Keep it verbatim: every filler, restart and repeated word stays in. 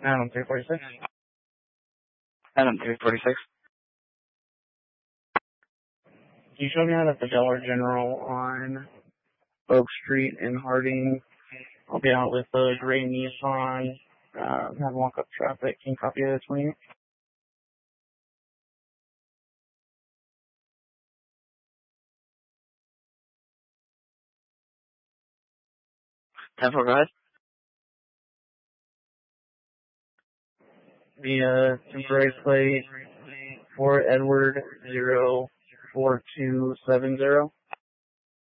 Adam three forty-six. Adam three forty-six. Can you show me out at the Dollar General on Oak Street in Harding? I'll be out with the gray Nissan. Uh, have walk up traffic. Can you copy that for me? ten four, go ahead. The uh, temporary plate for Edward zero four two seven zero.